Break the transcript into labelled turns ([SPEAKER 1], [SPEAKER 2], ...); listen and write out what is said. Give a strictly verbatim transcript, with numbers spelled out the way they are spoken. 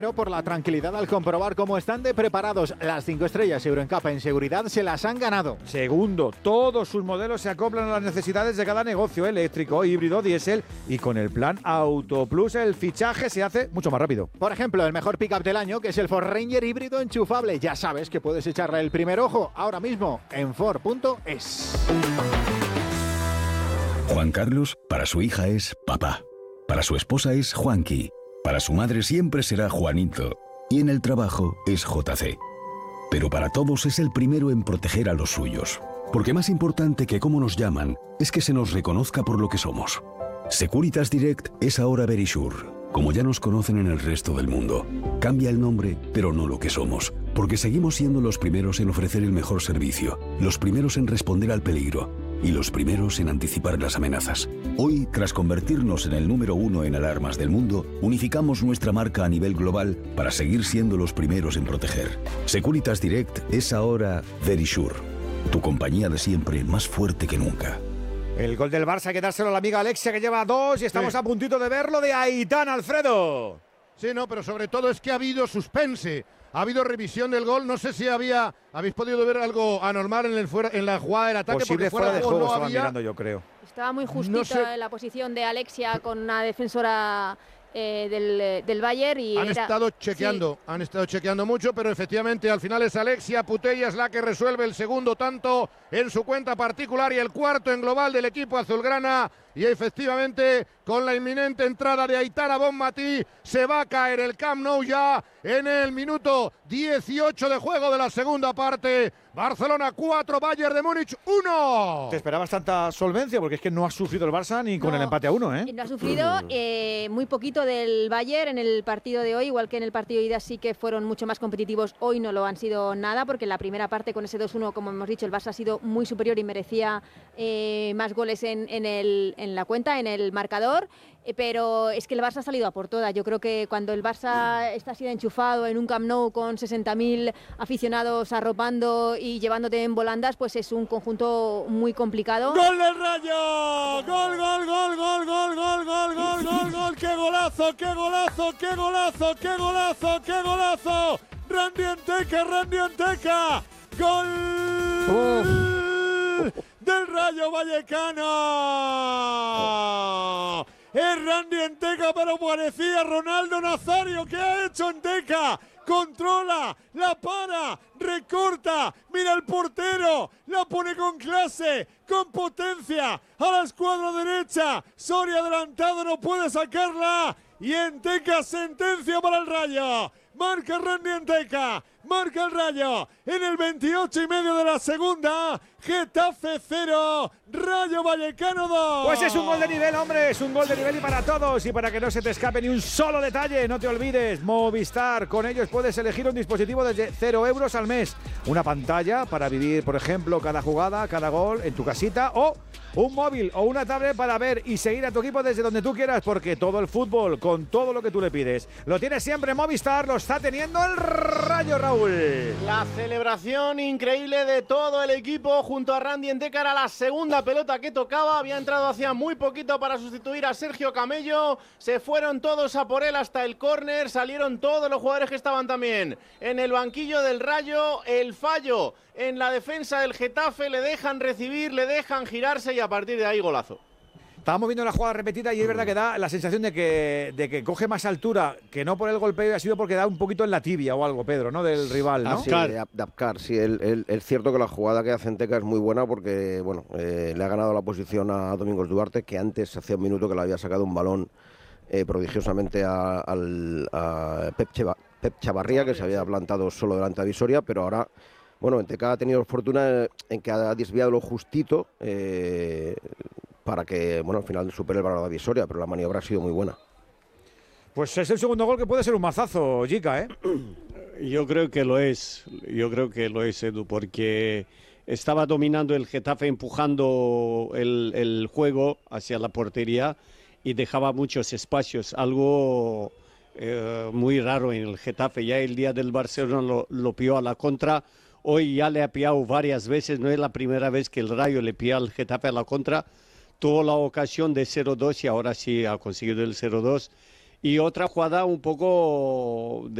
[SPEAKER 1] Por la tranquilidad al comprobar cómo están de preparados. Las cinco estrellas Euroncap en seguridad se las han ganado.
[SPEAKER 2] Segundo, todos sus modelos se acoplan a las necesidades de cada negocio, eléctrico, híbrido, diésel, y con el plan Auto Plus el fichaje se hace mucho más rápido.
[SPEAKER 1] Por ejemplo, el mejor pickup del año, que es el Ford Ranger híbrido enchufable. Ya sabes que puedes echarle el primer ojo ahora mismo en Ford punto es.
[SPEAKER 3] Juan Carlos, para su hija es papá. Para su esposa es Juanqui. Para su madre siempre será Juanito. Y en el trabajo es J C. Pero para todos es el primero en proteger a los suyos. Porque más importante que cómo nos llaman es que se nos reconozca por lo que somos. Securitas Direct es ahora Verisure, como ya nos conocen en el resto del mundo. Cambia el nombre, pero no lo que somos. Porque seguimos siendo los primeros en ofrecer el mejor servicio, los primeros en responder al peligro y los primeros en anticipar las amenazas. Hoy, tras convertirnos en el número uno en alarmas del mundo, unificamos nuestra marca a nivel global para seguir siendo los primeros en proteger. Securitas Direct es ahora Verisure, tu compañía de siempre más fuerte que nunca.
[SPEAKER 2] El gol del Barça hay que dárselo a la amiga Alexia, que lleva dos, y estamos sí. a puntito de verlo de Aitán, Alfredo.
[SPEAKER 4] Sí, no, pero sobre todo es que ha habido suspense. Ha habido revisión del gol. No sé si había, habéis podido ver algo anormal en, el fuera, en la jugada del ataque.
[SPEAKER 2] Posible
[SPEAKER 4] porque fuera,
[SPEAKER 2] fuera de juego,
[SPEAKER 4] no
[SPEAKER 2] estaban
[SPEAKER 4] había.
[SPEAKER 2] mirando, yo creo.
[SPEAKER 5] Estaba muy justita
[SPEAKER 4] No sé.
[SPEAKER 5] en la posición de Alexia con una defensora eh, del, del Bayern. Y
[SPEAKER 4] han
[SPEAKER 5] era...
[SPEAKER 4] estado chequeando, sí. han estado chequeando mucho, pero efectivamente al final es Alexia Putellas la que resuelve el segundo tanto en su cuenta particular y el cuarto en global del equipo azulgrana. Y efectivamente, con la inminente entrada de Aitana Bonmatí, se va a caer el Camp Nou ya en el minuto dieciocho de juego de la segunda parte. Barcelona cuatro, Bayern de Múnich uno.
[SPEAKER 2] Te esperabas tanta solvencia, porque es que no ha sufrido el Barça ni con
[SPEAKER 5] no,
[SPEAKER 2] el empate a uno, ¿eh?
[SPEAKER 5] No ha sufrido eh, muy poquito del Bayern en el partido de hoy, igual que en el partido de ida sí que fueron mucho más competitivos. Hoy no lo han sido nada, porque en la primera parte con ese dos uno, como hemos dicho, el Barça ha sido muy superior y merecía eh, más goles en, en el en la cuenta, en el marcador, eh, pero es que el Barça ha salido a por todas. Yo creo que cuando el Barça está así de enchufado en un Camp Nou con sesenta mil aficionados arropando y llevándote en volandas, pues es un conjunto muy complicado.
[SPEAKER 6] ¡Gol del Rayo! ¡Gol, gol, gol, gol, gol, gol, gol, gol, gol, gol! ¡Qué golazo, qué golazo, qué golazo, qué golazo, qué golazo! ¡Randy Enteca, Randy Enteca! ¡Gol! ¡Uf! ¡Del Rayo Vallecano! Es Randy Enteca, pero parecía Ronaldo Nazario. ¿Qué ha hecho Enteca? Controla, la para, recorta, mira el portero, la pone con clase, con potencia, a la escuadra derecha. Soria adelantado, no puede sacarla. Y Enteca, sentencia para el Rayo. Marca Randy Enteca, marca el Rayo en el veintiocho y medio de la segunda. Getafe cero, Rayo Vallecano dos.
[SPEAKER 2] Pues es un gol de nivel, hombre, es un gol de nivel y para todos. Y para que no se te escape ni un solo detalle, no te olvides, Movistar. Con ellos puedes elegir un dispositivo desde cero euros al mes. Una pantalla para vivir, por ejemplo, cada jugada, cada gol en tu casita, o un móvil o una tablet para ver y seguir a tu equipo desde donde tú quieras, porque todo el fútbol, con todo lo que tú le pides, lo tienes siempre Movistar. Lo está teniendo el Rayo, Raúl.
[SPEAKER 7] La celebración increíble de todo el equipo junto a Randy Enteca. Era la segunda pelota que tocaba, había entrado hacía muy poquito para sustituir a Sergio Camello. Se fueron todos a por él hasta el córner, salieron todos los jugadores que estaban también en el banquillo del Rayo. El fallo en la defensa del Getafe, le dejan recibir, le dejan girarse y a partir de ahí golazo.
[SPEAKER 2] Estábamos viendo la jugada repetida y es verdad que da la sensación de que, de que coge más altura, que no por el golpeo, ha sido porque da un poquito en la tibia o algo, Pedro, ¿no? Del rival, ¿no?
[SPEAKER 8] Ah, sí, de, de Apcar, sí. El, el, es cierto que la jugada que hace Enteca es muy buena porque, bueno, eh, le ha ganado la posición a Domingos Duarte, que antes, hacía un minuto, que le había sacado un balón eh, prodigiosamente a, al, a Pep, Cheva, Pep Chavarría, que se había plantado solo delante de Visoria, pero ahora, bueno, Enteca ha tenido fortuna en que ha desviado lo justito, eh, para que, bueno, al final supere el valor de Visoria, pero la maniobra ha sido muy buena.
[SPEAKER 2] Pues es el segundo gol que puede ser un mazazo, Jica, ¿eh?
[SPEAKER 9] Yo creo que lo es, yo creo que lo es, Edu, porque estaba dominando el Getafe, empujando el, el juego hacia la portería y dejaba muchos espacios, algo eh, muy raro en el Getafe. Ya el día del Barcelona lo, lo pilló a la contra, hoy ya le ha pillado varias veces, no es la primera vez que el Rayo le pilla al Getafe a la contra. Tuvo la ocasión de cero dos y ahora sí ha conseguido el cero dos. y otra jugada un poco de